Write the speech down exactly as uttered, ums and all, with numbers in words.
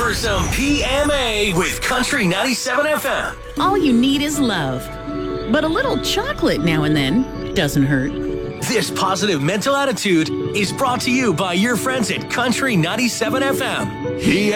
for some P M A with Country ninety-seven F M. All you need is love. But a little chocolate now and then doesn't hurt. This positive mental attitude is brought to you by your friends at Country ninety-seven F M. P